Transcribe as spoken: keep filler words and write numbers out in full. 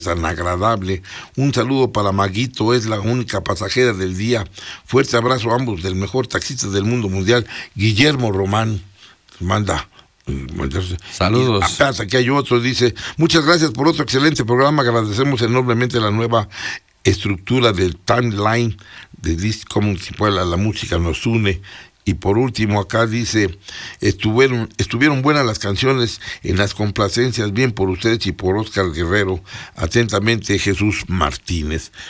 tan agradable. Un saludo para Maguito, es la única pasajera del día. Fuerte abrazo a ambos del mejor taxista del mundo mundial, Guillermo Román. Manda. Saludos. Atrás, aquí hay otro, dice, muchas gracias por otro excelente programa, agradecemos enormemente la nueva estructura del timeline de Disc Community Puebla, la música nos une. Y por último acá dice, estuvieron, estuvieron buenas las canciones en las complacencias, bien por ustedes y por Oscar Guerrero, atentamente Jesús Martínez.